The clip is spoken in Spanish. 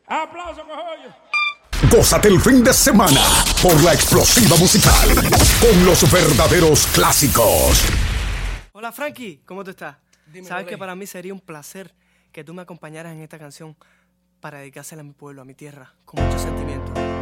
¡Aplausos, cojollo! Gózate el fin de semana por la explosiva musical con los verdaderos clásicos. Hola Frankie, ¿cómo tú estás? Dímelo, Sabes que Rey. para mí sería un placer que tú me acompañaras en esta canción para dedicársela a mi pueblo, a mi tierra, con mucho sentimiento.